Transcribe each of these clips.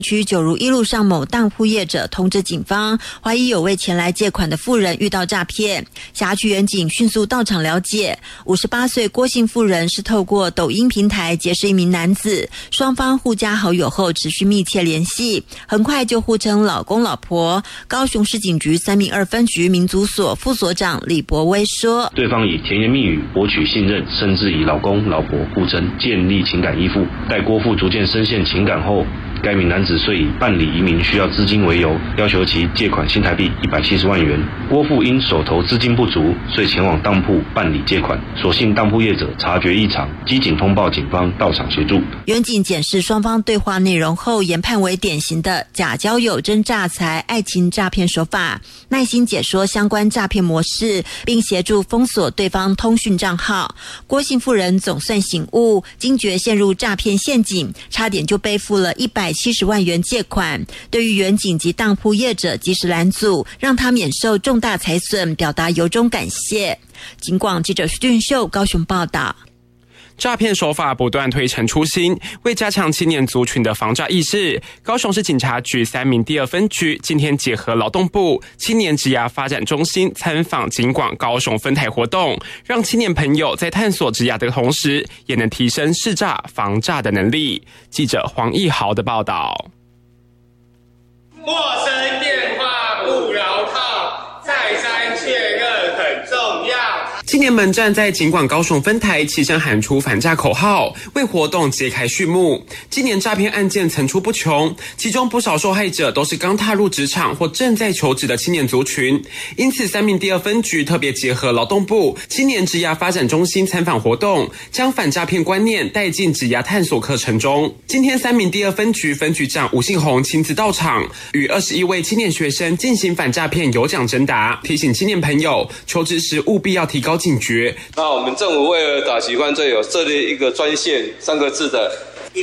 区九如一路上某当铺业者通知警方，怀疑有位前来借款的妇人遇到诈骗。辖区员警迅速到场了解，58岁郭姓妇人是透过抖音平台结识一名男子，双方互加好友后持续密切联系，很快就互称老公老婆。高雄市警局3明2分局民族所副所长李博威说， 对方以甜言蜜语博取信任，甚至以老公老婆互称，建立情感依附。待郭父逐渐深陷情感后，该名男子遂以办理移民需要资金为由，要求其借款新台币170万元。郭父因手头资金不足，遂前往当铺办理借款。所幸当铺业者察觉异常，机警通报警方到场协助。 员警检视双方对话内容后，研判为典型的假交友、真诈财、爱情诈骗手法，耐心解说相关诈骗模式，并协助封锁对方通讯账号。郭姓妇人总算醒悟，惊觉陷入诈骗陷阱，差点就背负了170万元借款。对于员警及当铺业者及时拦阻，让他免受重大财损，表达由衷感谢。警广记者徐俊秀高雄报道。 诈骗手法不断推陈出新，为加强青年族群的防诈意识，高雄市警察局3明第2分局今天结合劳动部青年职涯发展中心参访警广高雄分台活动，让青年朋友在探索职涯的同时，也能提升识诈防诈的能力。记者黄义豪的报道。 陌生电话不摇号，再三确认很重要。 青年们站在警广高雄分台，齐声喊出反诈口号，为活动揭开序幕。今年诈骗案件层出不穷，其中不少受害者都是刚踏入职场或正在求职的青年族群。因此3明第2分局特别结合劳动部青年职涯发展中心参访活动，将反诈骗观念带进职涯探索课程中。今天3明第2分局分局长吴信宏亲自到场，与21位青年学生进行反诈骗有奖征答，提醒青年朋友求职时务必要提高警觉。 那我们政府为了打击犯罪，有设立一个专线3个字的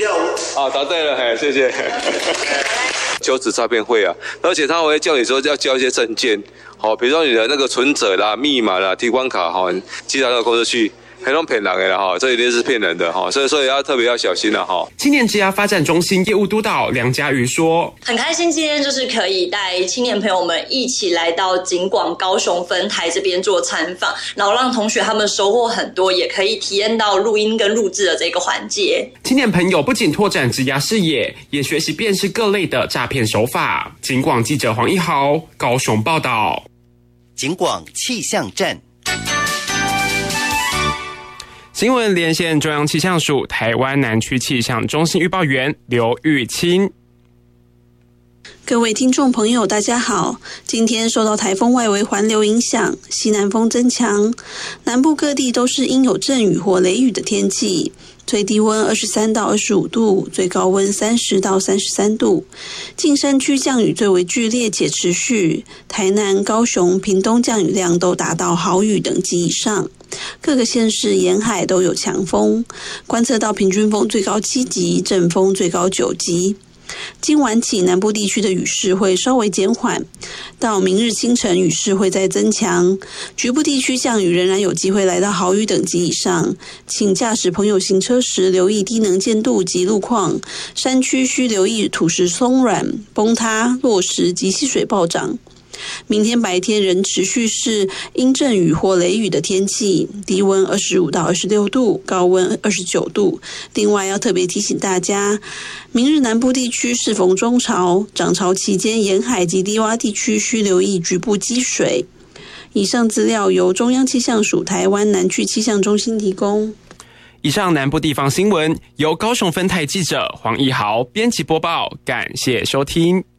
165。答对了，谢谢。求职诈骗会啊，而且他会叫你说要交一些证件，比如说你的那个存折啦、密码啦、提款卡，寄到那个公司去。很多骗人的啦，这一定是骗人的，所以要特别要小心了。 青年职涯发展中心业务督导梁家瑜说， 很开心今天就是可以带青年朋友们一起来到警广高雄分台这边做参访，然后让同学他们收获很多，也可以体验到录音跟录制的这个环节。 青年朋友不仅拓展职涯视野，也学习辨识各类的诈骗手法。警广记者黄一豪高雄报道。 警广气象站。 新闻连线中央气象署台湾南区气象中心预报员刘玉清。 各位听众朋友大家好，今天受到台风外围环流影响，西南风增强，南部各地都是阴有阵雨或雷雨的天气，最低温23到25度，最高温30到33度。近山区降雨最为剧烈且持续，台南、高雄、屏东降雨量都达到豪雨等级以上。各个县市沿海都有强风，观测到平均风最高7级，阵风最高9级。今晚起南部地区的雨势会稍微减缓，到明日清晨雨势会再增强，局部地区降雨仍然有机会来到豪雨等级以上，请驾驶朋友行车时留意低能见度及路况，山区需留意土石松软、崩塌、落石及溪水暴涨。明天白天仍持续是阴阵雨或雷雨的天气，低温25到26度，高温29度。另外要特别提醒大家，明日南部地区适逢中潮，涨潮期间沿海及低洼地区需留意局部积水。以上资料由中央气象署台湾南区气象中心提供。 以上南部地方新闻由高雄分台记者黄义豪编辑播报，感谢收听。